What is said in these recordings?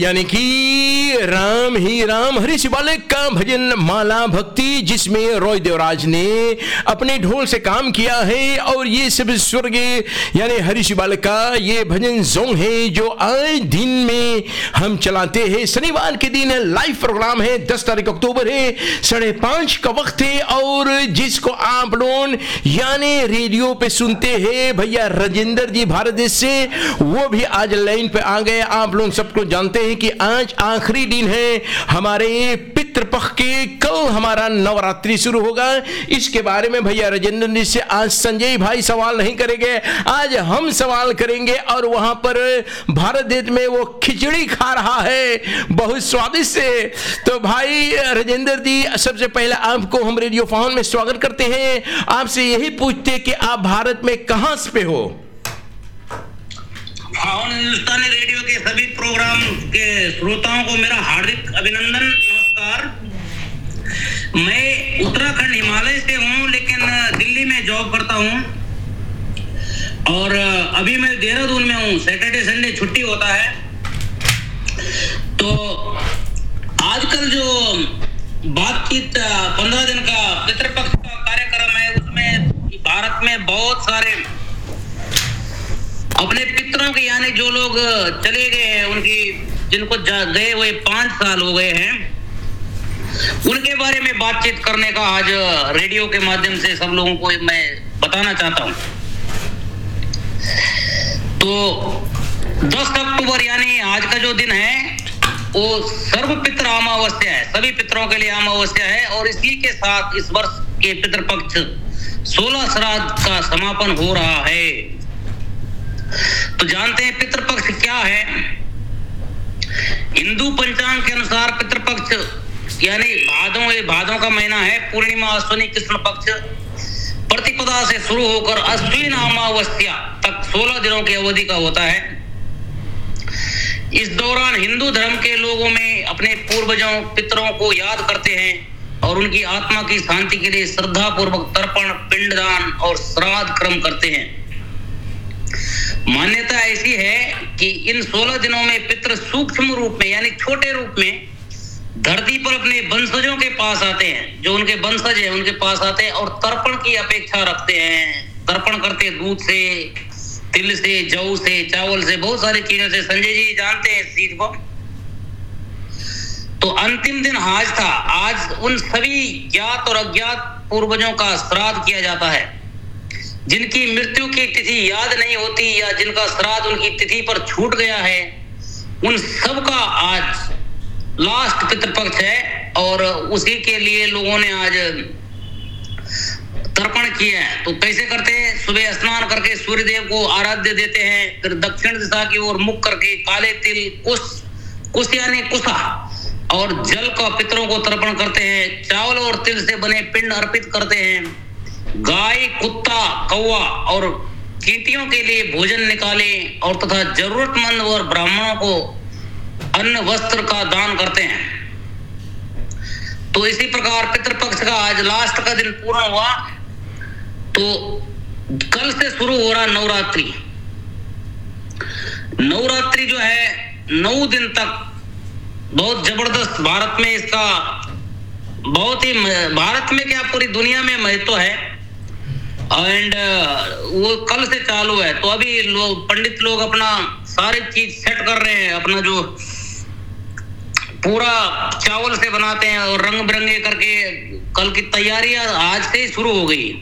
यानी कि राम ही राम हरि शिवालिक का भजन माला भक्ति, जिसमें रॉय देवराज ने अपने ढोल से काम किया है। और ये सब स्वर्गीय यानी हरि शिवालिक का ये भजन सॉन्ग है जो आज दिन में हम चलाते हैं। शनिवार के दिन लाइव प्रोग्राम है, 10 तारीख अक्टूबर है, 5:30 का वक्त है। और जिसको आप लोग यानी रेडियो पे सुनते हैं भैया राजेंद्र जी भारत देश से, वो भी आज लाइन पे आ गए। आप लोग सबको जानते हैं कि आज आखिरी दिन है हमारे पितृपक्ष के, कल हमारा नवरात्रि शुरू होगा। इसके बारे में भैया राजेंद्र जी से आज संजय भाई सवाल नहीं करेंगे, आज हम सवाल करेंगे। और वहां पर भारत देश में वो खिचड़ी खा रहा है बहुत स्वादिष्ट से। तो भाई राजेंद्र जी, सबसे पहले आपको हम रेडियो फोन में स्वागत करते हैं। आपसे यही पूछते कि आप भारत में कहां पे हो? हिंदुस्तानी रेडियो के सभी प्रोग्राम के श्रोताओं को मेरा हार्दिक अभिनंदन, नमस्कार। मैं उत्तराखंड हिमालय से हूँ, लेकिन दिल्ली में जॉब करता हूँ और अभी मैं देहरादून में हूँ। सैटरडे संडे छुट्टी होता है। तो आजकल जो बातचीत 15 दिन का पितृपक्ष का कार्यक्रम है, उसमें भारत में बहुत सारे अपने पितरों के यानी जो लोग चले गए हैं, उनकी जिनको गए हुए 5 साल हो गए हैं, उनके बारे में बातचीत करने का आज रेडियो के माध्यम से सब लोगों को मैं बताना चाहता हूं। तो 10 अक्टूबर यानी आज का जो दिन है वो सर्व पितृ अमावस्या है, सभी पितरों के लिए अमावस्या है। और इसी के साथ इस वर्ष के पितृपक्ष 16 श्राद्ध का समापन हो रहा है। तो जानते हैं पितृपक्ष क्या है। हिंदू पंचांग के अनुसार पितृपक्ष यानी भादों का महीना है, पूर्णिमा अश्विनी कृष्ण पक्ष प्रतिपदा से शुरू होकर अश्विन अमावस्या तक 16 दिनों की अवधि का होता है। इस दौरान हिंदू धर्म के लोगों में अपने पूर्वजों पितरों को याद करते हैं और उनकी आत्मा की शांति के लिए श्रद्धा पूर्वक तर्पण, पिंडदान और श्राद्ध कर्म करते हैं। मान्यता ऐसी है कि इन 16 दिनों में पितृ सूक्ष्म रूप में यानी छोटे रूप में धरती पर अपने वंशजों के पास आते हैं, जो उनके वंशज हैं उनके पास आते हैं और तर्पण की अपेक्षा रखते हैं। तर्पण करते हैं दूध से, तिल से, जौ से, चावल से, बहुत सारी चीजों से। संजय जी जानते हैं इस चीज को। तो अंतिम दिन आज था। आज उन सभी ज्ञात और अज्ञात पूर्वजों का श्राद्ध किया जाता है जिनकी मृत्यु की तिथि याद नहीं होती या जिनका श्राद्ध उनकी तिथि पर छूट गया है। उन सब का आज लास्ट पितृपक्ष है और उसी के लिए लोगों ने आज तर्पण किया है। तो कैसे करते हैं? सुबह स्नान करके सूर्य देव को आराध्य देते हैं, फिर दक्षिण दिशा की ओर मुख करके काले तिल, कुश यानी कुशा और जल का पितरों को तर्पण करते हैं। चावल और तिल से बने पिंड अर्पित करते हैं। गाय, कुत्ता, कौवा और चींटियों के लिए भोजन निकालें और तथा जरूरतमंद और ब्राह्मणों को अन्न वस्त्र का दान करते हैं। तो इसी प्रकार पितृपक्ष का आज लास्ट का दिन पूर्ण हुआ। तो कल से शुरू हो रहा नवरात्रि। नवरात्रि जो है 9 दिन तक बहुत जबरदस्त भारत में इसका बहुत ही, भारत में क्या पूरी दुनिया में महत्व है। एंड वो कल से चालू है। तो अभी लोग पंडित लोग अपना सारी चीज सेट कर रहे हैं, अपना जो पूरा चावल से बनाते हैं और रंग बिरंगे करके कल की तैयारियां आज से ही शुरू हो गई।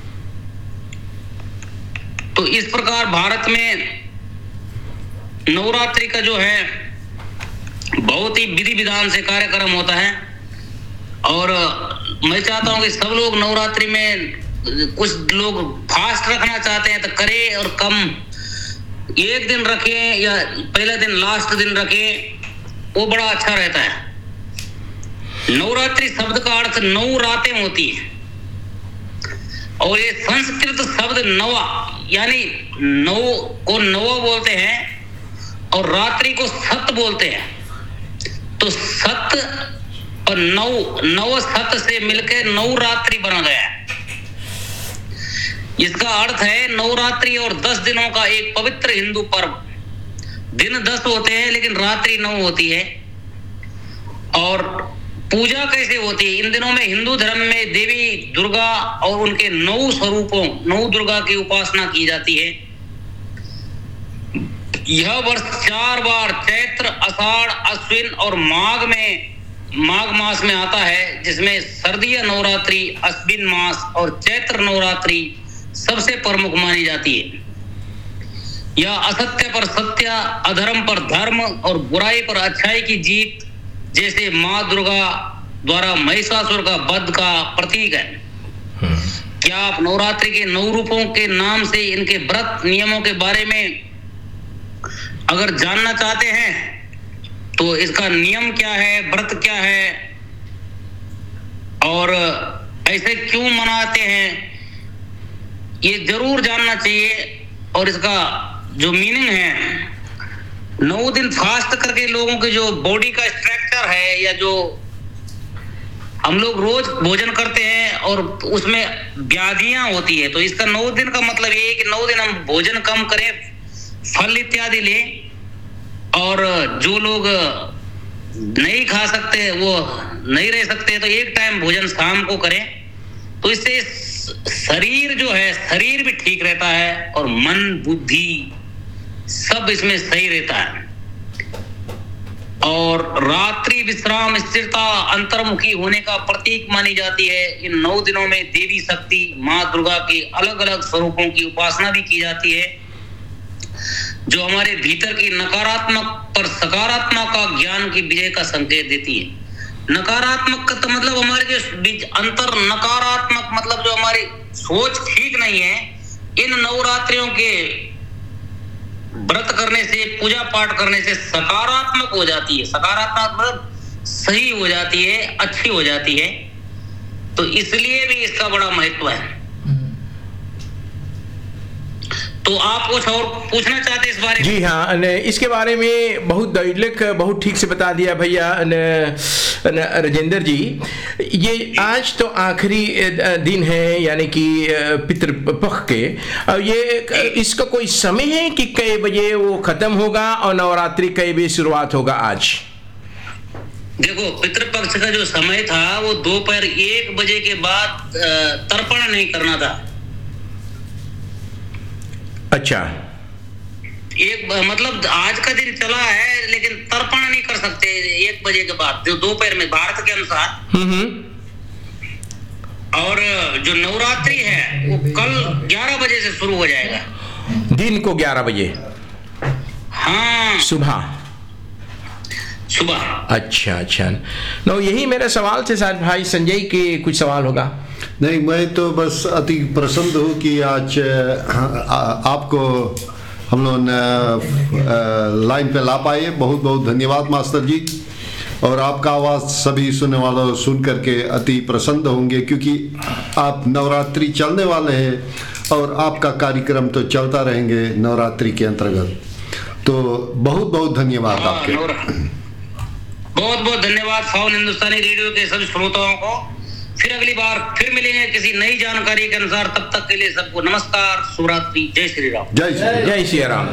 तो इस प्रकार भारत में नवरात्रि का जो है बहुत ही विधि विधान से कार्यक्रम होता है। और मैं चाहता हूं कि सब लोग नवरात्रि में, कुछ लोग फास्ट रखना चाहते हैं तो करें और कम 1 दिन रखें या पहले दिन लास्ट दिन रखें, वो बड़ा अच्छा रहता है। नवरात्रि शब्द का अर्थ 9 रातें होती है और ये संस्कृत शब्द नवा यानी 9 को नवा बोलते हैं और रात्रि को सत बोलते हैं। तो सत और नव सत से मिलकर नवरात्रि बना गया है। इसका अर्थ है नवरात्रि और 10 दिनों का एक पवित्र हिंदू पर्व। दिन 10 होते हैं लेकिन रात्रि 9 होती है। और पूजा कैसे होती है इन दिनों में? हिंदू धर्म में देवी दुर्गा और उनके 9 स्वरूपों, 9 दुर्गा की उपासना की जाती है। यह वर्ष 4 बार चैत्र, आषाढ़, अश्विन और माघ मास में आता है, जिसमें सर्दीय नवरात्रि, अश्विन मास और चैत्र नवरात्रि सबसे प्रमुख मानी जाती है। यह असत्य पर सत्य, अधर्म पर धर्म और बुराई पर अच्छाई की जीत जैसे माँ दुर्गा द्वारा महिषासुर का वध का प्रतीक है। क्या आप नवरात्रि के 9 रूपों के नाम से इनके व्रत नियमों के बारे में अगर जानना चाहते हैं तो इसका नियम क्या है, व्रत क्या है और ऐसे क्यों मनाते हैं, ये जरूर जानना चाहिए। और इसका जो मीनिंग है, 9 दिन फास्ट करके लोगों के जो बॉडी का स्ट्रक्चर है या जो हम लोग रोज भोजन करते हैं और उसमें व्याधियां होती है, तो इसका 9 दिन का मतलब ये है कि 9 दिन हम भोजन कम करें, फल इत्यादि लें। और जो लोग नहीं खा सकते, वो नहीं रह सकते, तो एक टाइम भोजन शाम को करें। तो इससे शरीर जो है, शरीर भी ठीक रहता है और मन बुद्धि सब इसमें सही रहता है। और रात्रि विश्राम, स्थिरता, अंतर्मुखी होने का प्रतीक मानी जाती है। इन 9 दिनों में देवी शक्ति माँ दुर्गा के अलग अलग स्वरूपों की उपासना भी की जाती है, जो हमारे भीतर की नकारात्मक पर सकारात्मक का ज्ञान की विजय का संकेत देती है। नकारात्मक का तो मतलब हमारे जो बीच अंतर नकारात्मक मतलब जो हमारी सोच ठीक नहीं है, इन नवरात्रियों के व्रत करने से, पूजा पाठ करने से सकारात्मक हो जाती है। सकारात्मक मतलब सही हो जाती है, अच्छी हो जाती है। तो इसलिए भी इसका बड़ा महत्व है। तो आप कुछ और पूछना चाहते इस बारे में? जी हाँ, इसके बारे में बहुत दैनिक बहुत ठीक से बता दिया भैया राजेंद्र जी। ये आज तो आखिरी दिन है यानी कि पितृपक्ष के, और ये इसका कोई समय है कि कई बजे वो खत्म होगा और नवरात्रि कई बजे शुरुआत होगा? आज देखो, पितृपक्ष का जो समय था वो दोपहर 1 बजे के बाद तर्पण नहीं करना था। अच्छा, एक मतलब आज का दिन चला है लेकिन तर्पण नहीं कर सकते 1 बजे के बाद, जो दोपहर में भारत के अनुसार। और जो नवरात्रि है वो कल 11 बजे से शुरू हो जाएगा, दिन को 11 बजे। हाँ, सुबह। अच्छा अच्छा। नो, यही मेरा सवाल थे। शायद भाई संजय के कुछ सवाल होगा। नहीं, मैं तो बस अति प्रसन्न हूँ कि आज आपको हम लोग लाइन पे ला पाए। बहुत बहुत धन्यवाद मास्टर जी। और आपका आवाज़ सभी सुनने वालों सुन करके अति प्रसन्न होंगे, क्योंकि आप नवरात्रि चलने वाले हैं और आपका कार्यक्रम तो चलता रहेंगे नवरात्रि के अंतर्गत। तो बहुत बहुत धन्यवाद आपके। बहुत बहुत धन्यवाद फाउन हिंदुस्तानी रेडियो के सभी श्रोताओं को। फिर अगली बार फिर मिलेंगे किसी नई जानकारी के अनुसार। तब तक के लिए सबको नमस्कार, शुभरात्रि, जय श्री राम। जय श्री राम।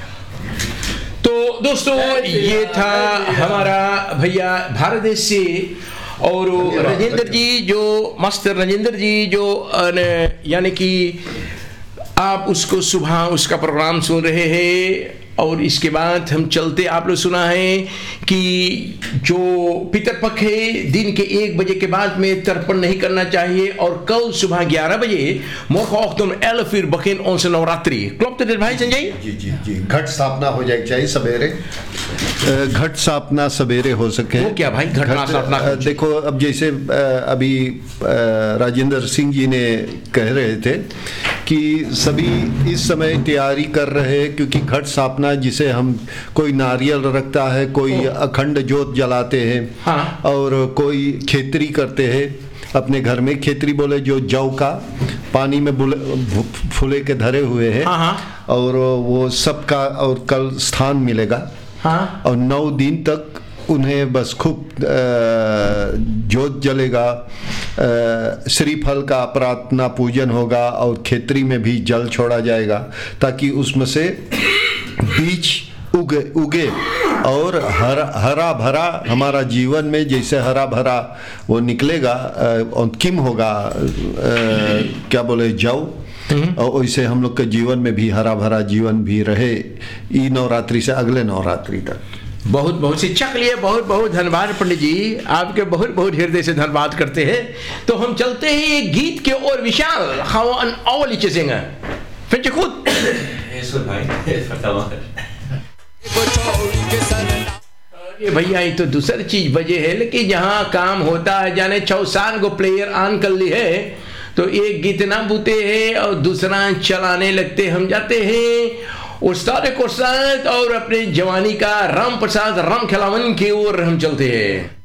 तो दोस्तों, ये था हमारा भैया भारत देश से, और राजेंद्र जी जो मास्टर राजेंद्र जी जो यानी कि आप उसको सुबह उसका प्रोग्राम सुन रहे हैं। और इसके बाद हम चलते, आप लोग सुना है कि जो पितृपक्ष है दिन के 1 बजे के बाद में तर्पण नहीं करना चाहिए, और कल सुबह 11 बजे मोखोक्तम एल फिर बखेन ओंस नवरात्रि क्लब तो भाई संजय जी जी जी घट स्थापना हो जाएगी चाहिए सवेरे। घट स्थापना सवेरे हो सके। वो क्या भाई घट स्थापना? देखो, अब जैसे अभी राजेंद्र सिंह जी ने कह रहे थे कि सभी इस समय तैयारी कर रहे हैं, क्योंकि घट स्थापना जिसे हम कोई नारियल रखता है, कोई अखंड ज्योत जलाते हैं। हाँ। और कोई खेतरी करते हैं अपने घर में। खेतरी बोले जो जौ का पानी में फूले के धरे हुए हैं। हाँ। और वो सबका और कल स्थान मिलेगा। हाँ। और 9 दिन तक उन्हें बस खूब ज्योत जलेगा, श्रीफल का प्रार्थना पूजन होगा, और खेतरी में भी जल छोड़ा जाएगा ताकि उसमें से बीज उगे और हरा भरा हमारा जीवन में जैसे हरा भरा वो निकलेगा, अंतिम होगा, क्या बोले, जाओ, और वैसे हम लोग के जीवन में भी हरा भरा जीवन भी रहे, ई नवरात्रि से अगले नवरात्रि तक। बहुत बहुत शिक्षा के लिए बहुत बहुत धन्यवाद पंडित जी, आपके बहुत बहुत हृदय से धन्यवाद करते हैं। तो हम चलते हैं एक गीत के और विशाल gewoon oude liedjes zingen. Vind je goed? Is goed, भाई, vertel maar. ये भैया ये तो दूसरी चीज वजह है, लेकिन जहाँ काम होता है जाने 6 को प्लेयर ऑन कर ली है तो एक गीत ना बूते हैं और दूसरा चलाने लगते हम जाते हैं उस्ताद को साथ और अपने जवानी का राम प्रसाद राम खिलावन की ओर हम चलते हैं।